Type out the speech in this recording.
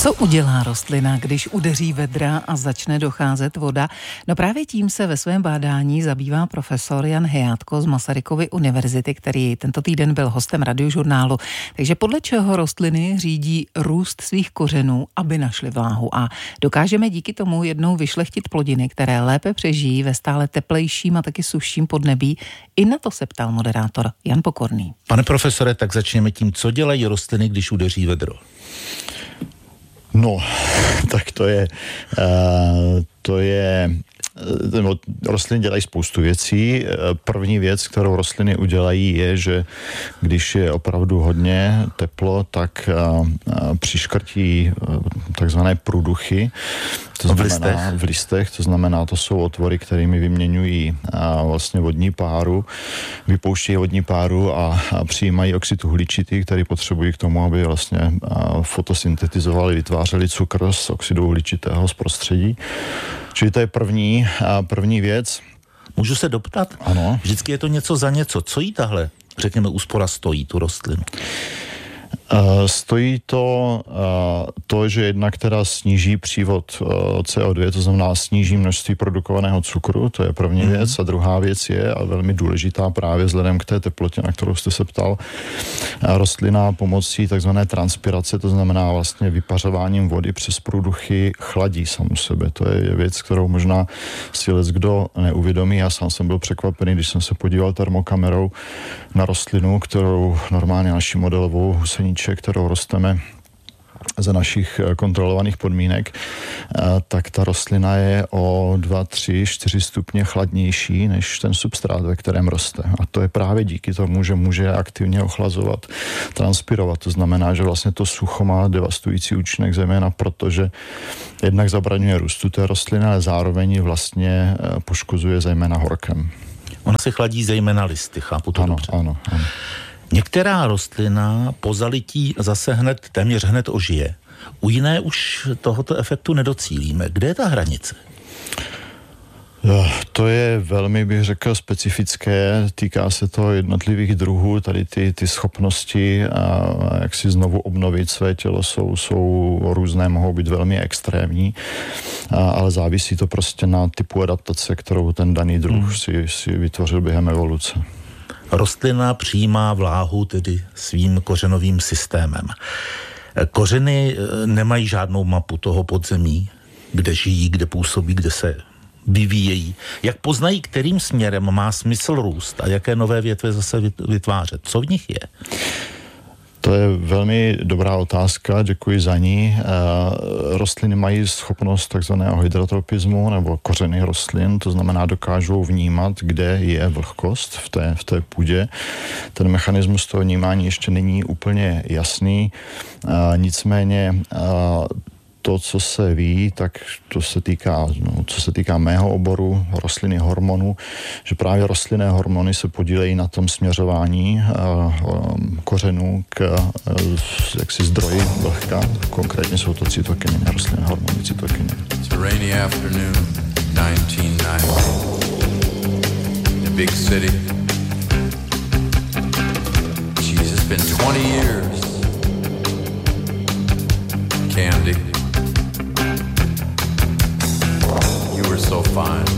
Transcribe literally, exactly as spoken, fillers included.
Co udělá rostlina, když udeří vedra a začne docházet voda? No právě tím se ve svém bádání zabývá profesor Jan Hejátko z Masarykovy univerzity, který tento týden byl hostem Radiožurnálu. Takže podle čeho rostliny řídí růst svých kořenů, aby našly vláhu, a dokážeme díky tomu jednou vyšlechtit plodiny, které lépe přežijí ve stále teplejším a taky sušším podnebí? I na to se ptal moderátor Jan Pokorný. Pane profesore, tak začněme tím, co dělají rostliny, když udeří vedro. No, tak to je, uh, to je, nebo rostliny dělají spoustu věcí. První věc, kterou rostliny udělají, je, že když je opravdu hodně teplo, tak uh, přiškrtí uh, takzvané průduchy. To znamená, v listech. v listech, to znamená, to jsou otvory, kterými vyměňují a, vlastně vodní páru, vypouštějí vodní páru a, a přijímají oxid uhličitý, který potřebují k tomu, aby vlastně a, fotosyntetizovali, vytvářeli cukr z oxidu uhličitého z prostředí. Čili to je první, a první věc. Můžu se doptat? Ano. Vždycky je to něco za něco. Co jí tahle, řekněme, úspora stojí, tu rostlinu? Uh, stojí to, uh, to, že jednak teda sníží přívod uh, C O dva, to znamená sníží množství produkovaného cukru, to je první mm-hmm. věc. A druhá věc je, a velmi důležitá právě vzhledem k té teplotě, na kterou jste se ptal, uh, rostlina pomocí takzvané transpirace, to znamená vlastně vypařováním vody přes průduchy, chladí samu sebe. To je věc, kterou možná si leckdo neuvědomí. Já sám jsem byl překvapený, když jsem se podíval termokamerou na rostlinu, kterou normálně naši modelovou huseničku, kterou rosteme za našich kontrolovaných podmínek, tak ta rostlina je o dva, tři, čtyři stupně chladnější než ten substrát, ve kterém roste. A to je právě díky tomu, že může aktivně ochlazovat, transpirovat. To znamená, že vlastně to sucho má devastující účinek, zejména protože jednak zabraňuje růstu té rostliny, ale zároveň ji vlastně poškozuje zejména horkem. Ona se chladí zejména listy, chápu to ano, dobře. Ano, ano. Některá rostlina po zalití zase hned, téměř hned ožije. U jiné už tohoto efektu nedocílíme. Kde je ta hranice? To je velmi, bych řekl, specifické. Týká se to jednotlivých druhů. Tady ty, ty schopnosti, a jak si znovu obnovit své tělo, jsou, jsou různé, mohou být velmi extrémní, a, ale závisí to prostě na typu adaptace, kterou ten daný druh hmm. si, si vytvořil během evoluce. Rostlina přijímá vláhu tedy svým kořenovým systémem. Kořeny nemají žádnou mapu toho podzemí, kde žijí, kde působí, kde se vyvíjejí. Jak poznají, kterým směrem má smysl růst a jaké nové větve zase vytvářet? Co v nich je? To je velmi dobrá otázka, děkuji za ní. E, rostliny mají schopnost takzvaného hydrotropismu nebo kořeny rostlin, to znamená dokážou vnímat, kde je vlhkost v té, v té půdě. Ten mechanismus toho vnímání ještě není úplně jasný, e, nicméně e, to, co se ví, tak to se týká, no, co se týká mého oboru, rostliny hormonů, že právě rostlinné hormony se podílejí na tom směřování uh, kořenů k uh, jaksi zdroji vlhka. Konkrétně jsou to cytokininy, rostlinné hormony cytokininy. It's a rainy afternoon, nineteen ninety. In a big city. Jeez, it's been twenty years. Candy. You were so fine.